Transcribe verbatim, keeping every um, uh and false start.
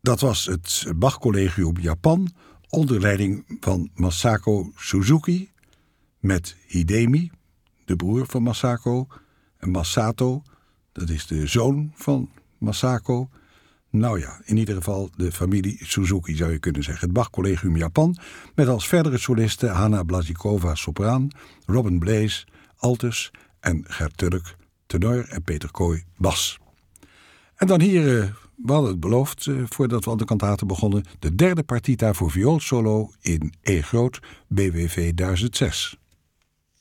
Dat was het Bach-collegium Japan onder leiding van Masako Suzuki met Hidemi, de broer van Masako, en Masato, dat is de zoon van Masako. Nou ja, in ieder geval de familie Suzuki zou je kunnen zeggen. Het Bach-collegium Japan met als verdere solisten Hanna Blazikova sopraan, Robin Blaze altus en Gert Turk tenor en Peter Kooi bas. En dan hier, uh, we hadden het beloofd uh, voordat we aan de kantate begonnen, de derde partita voor vioolsolo in E groot B W V duizend zes.